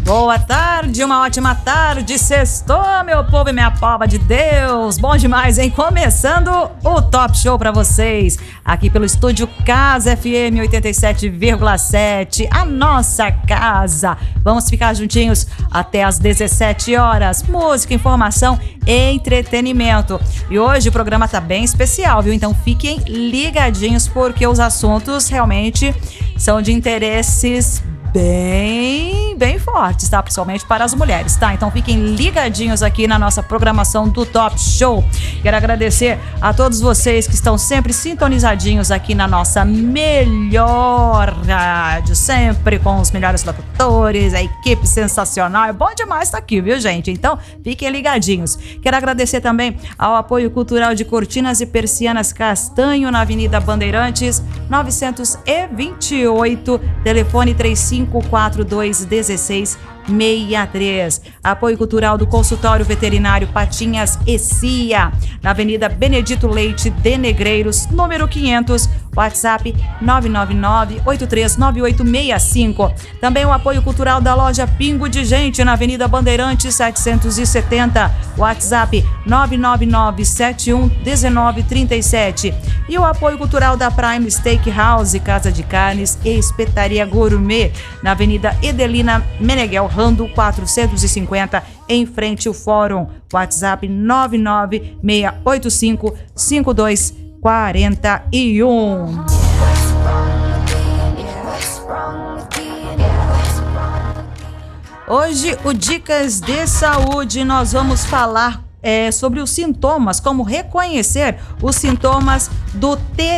Boa tarde, uma ótima tarde, sextou, meu povo e minha pova de Deus. Bom demais, hein? Começando o Top Show pra vocês, aqui pelo estúdio Casa FM 87,7, a nossa casa. Vamos ficar juntinhos até às 17 horas. Música, informação e entretenimento. E hoje o programa tá bem especial, viu? Então fiquem ligadinhos, porque os assuntos realmente são de interesses bem fortes, tá? Principalmente para as mulheres, tá? Então fiquem ligadinhos aqui na nossa programação do Top Show. Quero agradecer a todos vocês que estão sempre sintonizadinhos aqui na nossa melhor rádio, sempre com os melhores locutores, a equipe sensacional. É bom demais estar aqui, viu, gente? Então fiquem ligadinhos. Quero agradecer também ao apoio cultural de Cortinas e Persianas Castanho, na Avenida Bandeirantes 928, telefone 3542-1663. Apoio cultural do Consultório Veterinário Patinhas e Cia, na Avenida Benedito Leite de Negreiros, número 500, WhatsApp 999-839865. Também o apoio cultural da loja Pingo de Gente, na Avenida Bandeirantes 770, WhatsApp 999-711937. E o apoio cultural da Prime Steakhouse, Casa de Carnes e Espetaria Gourmet, na Avenida Edelina Meneghel Rando 450, em frente ao Fórum, WhatsApp 996855241. Hoje, o Dicas de Saúde, nós vamos falar sobre os sintomas, como reconhecer os sintomas do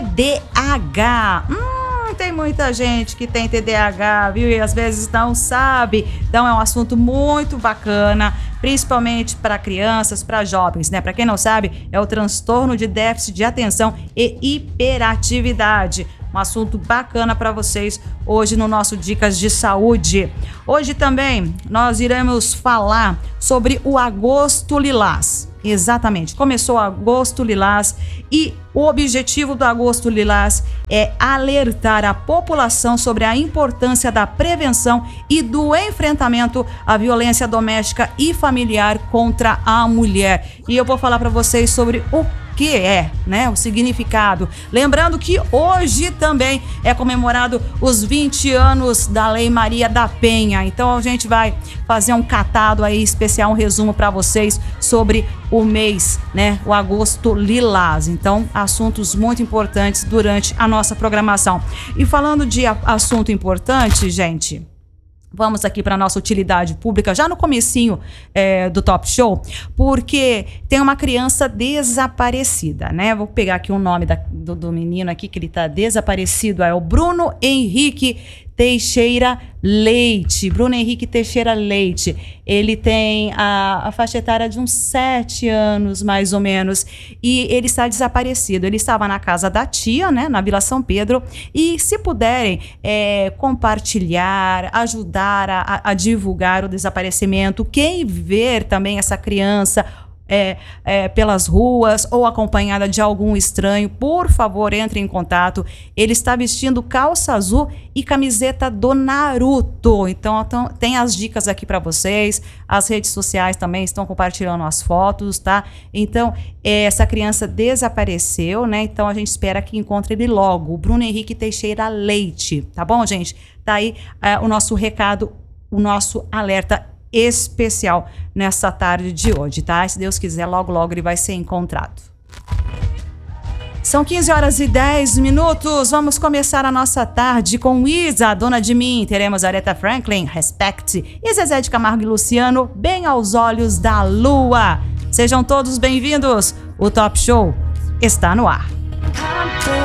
TDAH. Tem muita gente que tem TDAH, viu? E às vezes não sabe. Então é um assunto muito bacana, principalmente para crianças, para jovens, né? Para quem não sabe, é o transtorno de déficit de atenção e hiperatividade. Um assunto bacana para vocês hoje no nosso Dicas de Saúde. Hoje também nós iremos falar sobre o Agosto Lilás. Exatamente, começou Agosto Lilás e o objetivo do Agosto Lilás é alertar a população sobre a importância da prevenção e do enfrentamento à violência doméstica e familiar contra a mulher. E eu vou falar para vocês sobre o que é, né, o significado. Lembrando que hoje também é comemorado os 20 anos da Lei Maria da Penha. Então a gente vai fazer um catado aí especial, um resumo para vocês sobre o mês, né, o Agosto Lilás. Então, assuntos muito importantes durante a nossa programação. E falando de assunto importante, gente, vamos aqui para a nossa utilidade pública, já no comecinho do Top Show, porque tem uma criança desaparecida, né? Vou pegar aqui o nome do menino aqui, que ele está desaparecido, é o Bruno Henrique Teixeira Leite. Bruno Henrique Teixeira Leite. Ele tem a faixa etária de uns 7 anos, mais ou menos, e ele está desaparecido. Ele estava na casa da tia, né, na Vila São Pedro, e se puderem compartilhar, ajudar a divulgar o desaparecimento, quem ver também essa criança pelas ruas ou acompanhada de algum estranho, por favor, entre em contato. Ele está vestindo calça azul e camiseta do Naruto. Então tem as dicas aqui para vocês. As redes sociais também estão compartilhando as fotos, tá? Então, essa criança desapareceu, né? Então a gente espera que encontre ele logo. O Bruno Henrique Teixeira Leite, tá bom, gente? Tá aí o nosso recado, o nosso alerta especial nessa tarde de hoje, tá? Se Deus quiser, logo ele vai ser encontrado. São 15 horas e 10 minutos. Vamos começar a nossa tarde com Isa, Dona de Mim. Teremos Aretha Franklin, Respect, e Zezé de Camargo e Luciano, Bem aos Olhos da Lua. Sejam todos bem-vindos. O Top Show está no ar.